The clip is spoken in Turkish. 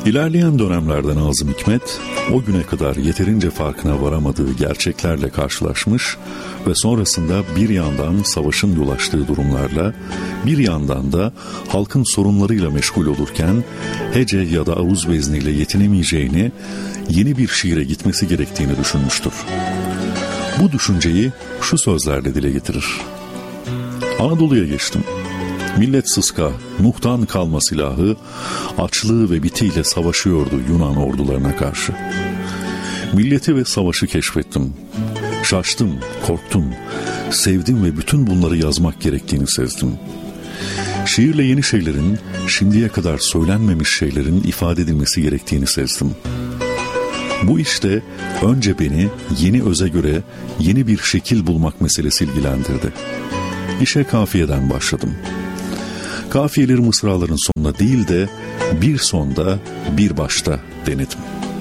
İlerleyen dönemlerde Nazım Hikmet, o güne kadar yeterince farkına varamadığı gerçeklerle karşılaşmış ve sonrasında bir yandan savaşın yol açtığı durumlarla, bir yandan da halkın sorunlarıyla meşgul olurken hece ya da ağız vezniyle yetinemeyeceğini, yeni bir şiire gitmesi gerektiğini düşünmüştür. Bu düşünceyi şu sözlerle dile getirir. Anadolu'ya geçtim. Millet sıska, Nuh'tan kalma silahı, açlığı ve bitiyle savaşıyordu Yunan ordularına karşı. Milleti ve savaşı keşfettim. Şaştım, korktum, sevdim ve bütün bunları yazmak gerektiğini sezdim. Şiirle yeni şeylerin, şimdiye kadar söylenmemiş şeylerin ifade edilmesi gerektiğini sezdim. Bu işte önce beni yeni öze göre yeni bir şekil bulmak meselesi ilgilendirdi. İşe kafiyeden başladım. Kafiyeleri mısraların sonuna değil de bir sonda bir başta denedim.